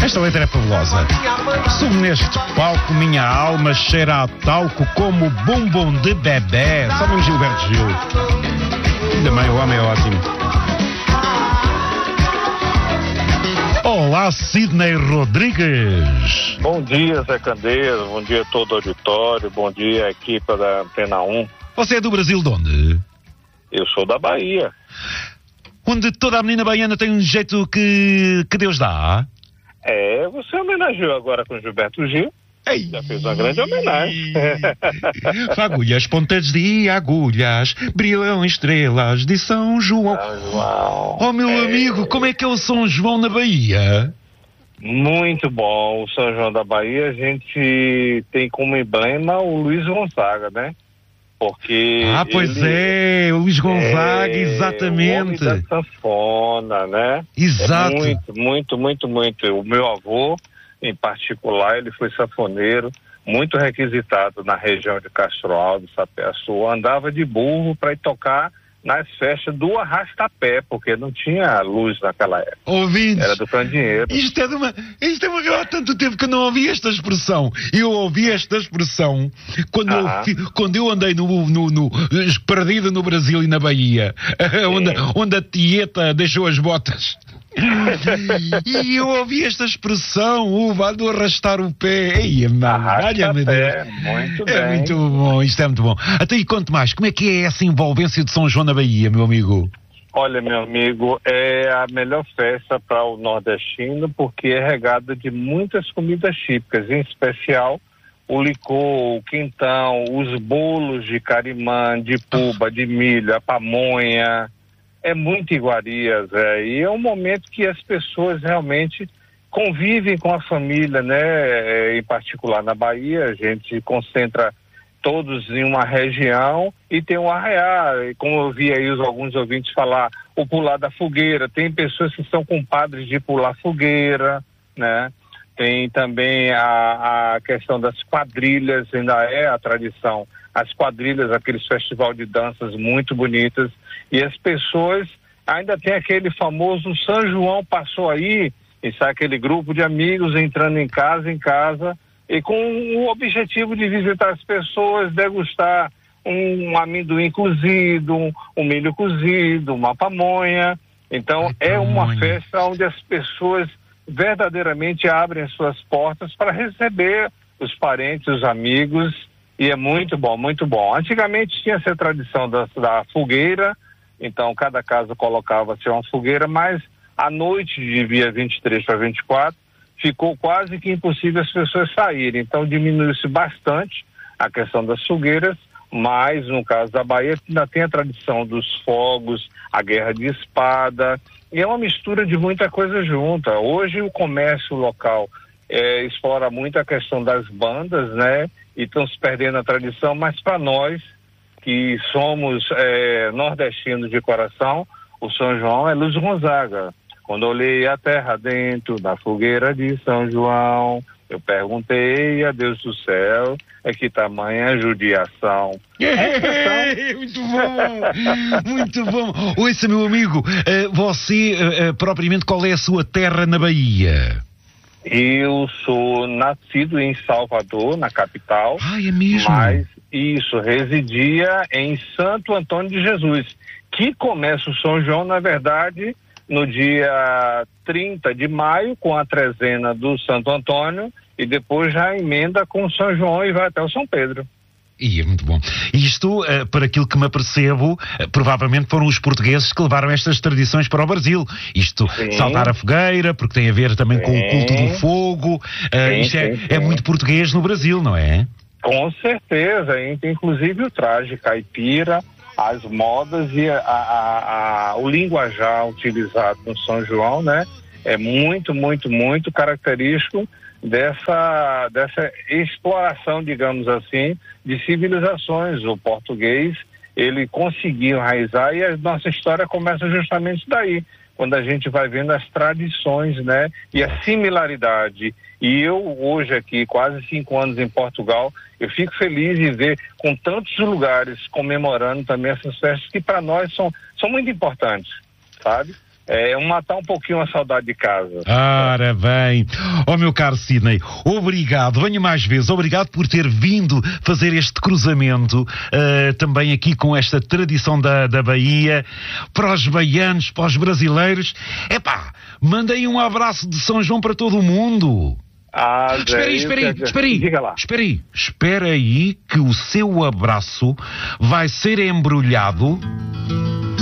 Esta letra é fabulosa. Subo neste palco, minha alma cheira a talco como bumbum de bebê. Sabe um Gilberto Gil? Ainda bem, o homem é ótimo. Olá, Sidney Rodrigues. Bom dia, Zé Candeiro. Bom dia a todo o auditório. Bom dia à equipe da Antena 1. Você é do Brasil de onde? Eu sou da Bahia. Onde toda a menina baiana tem um jeito que Deus dá. Você homenageou agora com Gilberto Gil. Ei. Já fez uma grande homenagem. Agulhas, pontas de agulhas, brilham estrelas de São João. São João. Oh, meu amigo, como é que é o São João na Bahia? Muito bom. O São João da Bahia, a gente tem como emblema o Luiz Gonzaga, né? Porque pois o Luiz Gonzaga, exatamente. O homem da sanfona, né? Exato. Muito. O meu avô, em particular, ele foi sanfoneiro, muito requisitado na região de Castro Alves, Sapé-Açu. Andava de burro para ir tocar nas festas do arrastapé, porque não tinha luz naquela época. Ouvintes, era do Candinheiro. Isto é há tanto tempo que eu não ouvi esta expressão. Eu ouvi esta expressão quando eu andei perdido no Brasil e na Bahia, onde a tieta deixou as botas. E eu ouvi esta expressão, do arrastar o pé. Muito bem. É muito bom, isto é muito bom. Até aí, conte mais, como é que é essa envolvência de São João na Bahia, meu amigo? Olha, meu amigo, é a melhor festa para o nordestino, porque é regada de muitas comidas típicas, em especial o licor, o quintão, os bolos de carimã, de puba, de milho, a pamonha. É muito iguaria, Zé, e é um momento que as pessoas realmente convivem com a família, né? Em particular na Bahia, a gente concentra todos em uma região e tem um arraiá, e como eu vi aí alguns ouvintes falar, o pular da fogueira, tem pessoas que são compadres de pular fogueira, né? Tem também a questão das quadrilhas, ainda é a tradição, as quadrilhas, aqueles festival de danças muito bonitas, e as pessoas ainda tem aquele famoso São João passou aí, e sai aquele grupo de amigos entrando em casa, e com o objetivo de visitar as pessoas, degustar um amendoim cozido, um milho cozido, uma pamonha. Então é uma festa onde as pessoas verdadeiramente abrem as suas portas para receber os parentes, os amigos, e é muito bom, muito bom. Antigamente tinha essa tradição da fogueira, então cada casa colocava-se uma fogueira, mas à noite de dia 23 para 24 ficou quase que impossível as pessoas saírem, então diminuiu-se bastante a questão das fogueiras, mas no caso da Bahia ainda tem a tradição dos fogos, a guerra de espada, e é uma mistura de muita coisa junta. Hoje o comércio local explora muito a questão das bandas, né? E estão se perdendo a tradição, mas para nós que somos nordestinos de coração, o São João é Luiz Gonzaga. Quando olhei a terra dentro da fogueira de São João, eu perguntei a Deus do céu, que tamanha judiação. Muito bom, muito bom. Ouça, meu amigo, você, propriamente, qual é a sua terra na Bahia? Eu sou nascido em Salvador, na capital. É mesmo? Mas, residia em Santo Antônio de Jesus, que começa o São João, na verdade, no dia 30 de maio, com a trezena do Santo Antônio, e depois já emenda com o São João e vai até o São Pedro. É muito bom. Isto, por aquilo que me apercebo, provavelmente foram os portugueses que levaram estas tradições para o Brasil. Isto, sim, saltar a fogueira, porque tem a ver também, sim, com o culto do fogo. Isto é muito português no Brasil, não é? Com certeza. Inclusive o traje caipira, as modas e o linguajar utilizado no São João, né? É muito, muito, muito característico dessa exploração, digamos assim, de civilizações. O português, ele conseguiu enraizar, e a nossa história começa justamente daí, quando a gente vai vendo as tradições, né, e a similaridade. E eu, hoje aqui, quase 5 anos em Portugal, eu fico feliz em ver com tantos lugares comemorando também essas festas que para nós são muito importantes, sabe? matar um pouquinho a saudade de casa. Ora bem. Meu caro Sidney, obrigado, venha mais vezes, obrigado por ter vindo fazer este cruzamento, também aqui com esta tradição da Bahia, para os baianos, para os brasileiros. Mandei um abraço de São João para todo o mundo. Espera aí que o seu abraço vai ser embrulhado